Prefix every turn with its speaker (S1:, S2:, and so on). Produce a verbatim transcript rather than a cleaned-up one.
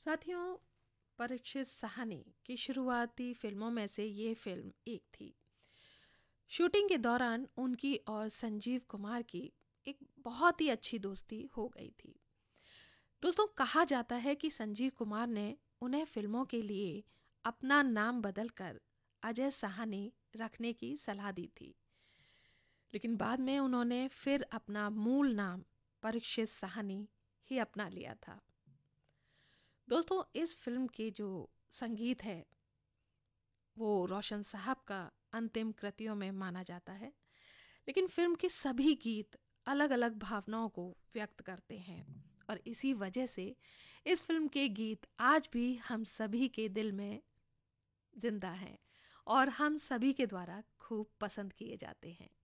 S1: साथियों, परीक्षित साहनी की शुरुआती फिल्मों में से ये फिल्म एक थी। शूटिंग के दौरान उनकी और संजीव कुमार की एक बहुत ही अच्छी दोस्ती हो गई थी। दोस्तों, कहा जाता है कि संजीव कुमार ने उन्हें फिल्मों के लिए अपना नाम बदलकर अजय साहनी रखने की सलाह दी थी, लेकिन बाद में उन्होंने फिर अपना मूल नाम परीक्षित साहनी ही अपना लिया था। दोस्तों, इस फिल्म के जो संगीत है वो रोशन साहब का अंतिम कृतियों में माना जाता है, लेकिन फिल्म के सभी गीत अलग अलग भावनाओं को व्यक्त करते हैं और इसी वजह से इस फिल्म के गीत आज भी हम सभी के दिल में जिंदा हैं और हम सभी के द्वारा खूब पसंद किए जाते हैं।